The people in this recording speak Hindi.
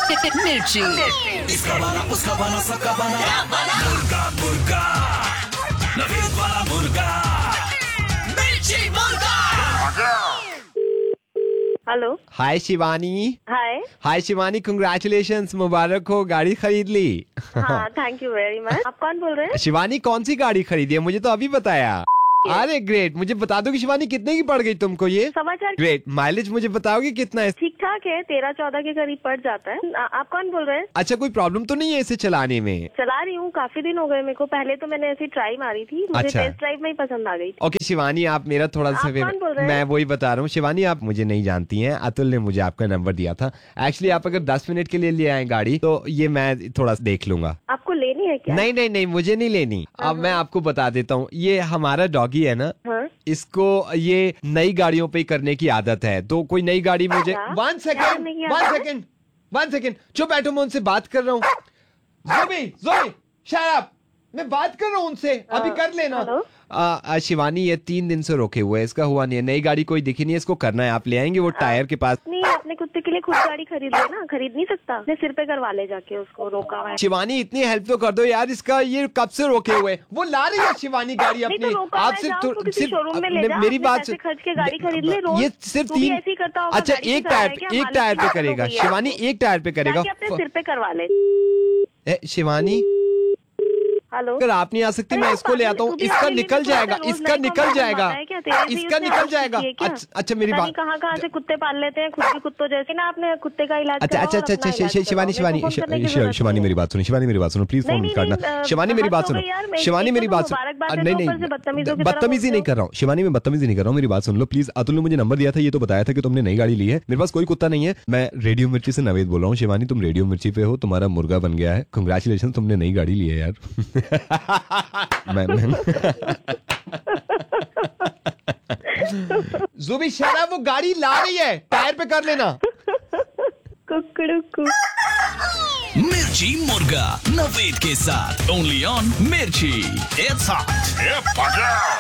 मिर्ची। इसका वाला उसका वाला सबका वाला मुर्गा मुर्गा नवीद वाला मुर्गा मिर्ची मुर्गा। हेलो। हाय शिवानी। हाय शिवानी, कंग्रेचुलेशंस, मुबारक हो, गाड़ी खरीद ली। हाँ, थैंक यू वेरी मच। आप कौन बोल रहे हैं? शिवानी, कौन सी गाड़ी खरीदी है? मुझे तो अभी बताया। अरे ग्रेट, मुझे बता दो कि शिवानी कितने की पड़ गई तुमको ये? समाचार। ग्रेट, माइलेज मुझे बताओगे कितना है? ठीक ठाक है, 13-14 के करीब पड़ जाता है। आप कौन बोल रहे हैं? अच्छा, कोई प्रॉब्लम तो नहीं है इसे चलाने में? चला रही हूँ, काफी दिन हो गए मेरे को। पहले तो मैंने ऐसी ट्राई मारी थी, मुझे अच्छा। टेस्ट ड्राइव में ही पसंद आ गई। ओके शिवानी, आप मेरा थोड़ा सा आप कौन बोल रहे हैं? मैं वही बता रहा हूँ शिवानी, आप मुझे नहीं जानती हैं, अतुल ने मुझे आपका नंबर दिया था। एक्चुअली आप अगर 10 मिनट के लिए ले आए गाड़ी तो ये मैं थोड़ा देख लूंगा। आपको लेनी है क्या? नहीं, मुझे नहीं लेनी। अब मैं आपको बता देता हूँ, ये हमारा डॉगी है ना, इसको ये नई गाड़ियों पे करने की आदत है। तो कोई नई गाड़ी मुझे वन सेकेंड चुप बैठो, मैं उनसे बात कर रहा हूँ। जोबी शट अप, मैं बात कर रहा हूँ उनसे, अभी कर लेना। शिवानी, ये 3 दिन से रोके हुए, इसका हुआ नहीं है। नई गाड़ी कोई दिखी नहीं है, इसको करना है। आप ले आएंगे वो टायर के पास? नहीं, अपने कुत्ते के लिए खुद गाड़ी खरीद ले ना। खरीद नहीं सकता, अपने सिर पे करवा ले जाके, उसको रोका हुआ है। शिवानी, इतनी हेल्प तो कर दो यार, इसका ये कब से रोके हुए? वो ला रही है शिवानी गाड़ी अपनी। आप सिर्फ शोरूम में ले जा, मेरी बात खर्च के गाड़ी खरीद ले। रोज ये सिर्फ 3। अच्छा, एक टायर पे करेगा शिवानी, एक टायर पे करेगा। अपने सिर पे करवा ले। शिवानी, हेलो। अगर आप नहीं आ सकती, मैं इसको ले आता हूँ। इसका निकल जाएगा। अच्छा, मेरी बात। कहाँ से कुत्ते पाल लेते हैं, खुद भी कुत्तों जैसे ना। आपने कुत्ते का इलाज। अच्छा, शिवानी मेरी बात सुनो प्लीज, फोन मत काटना। शिवानी मेरी बात सुनो, नहीं, बदतमीजी नहीं कर रहा हूँ शिवानी, मैं बदतमीजी नहीं कर रहा हूँ, मेरी बात सुन लो प्लीज। अतुल ने मुझे नंबर दिया था, ये तो बताया था कि तुमने नई गाड़ी ली है। मेरे पास कोई कुत्ता नहीं है, मैं रेडियो मिर्ची से नवेद बोल रहा हूँ। शिवानी, तुम रेडियो मिर्ची पे हो, तुम्हारा मुर्गा बन गया है। कंग्रेचुलेशन, तुमने नई गाड़ी ली है यार। ज़ुबी शरा, वो गाड़ी ला रही है, टायर पे कर लेना। कुकड़ू मिर्ची मुर्गा नवेद के साथ ओनली ऑन मिर्ची। It's hot.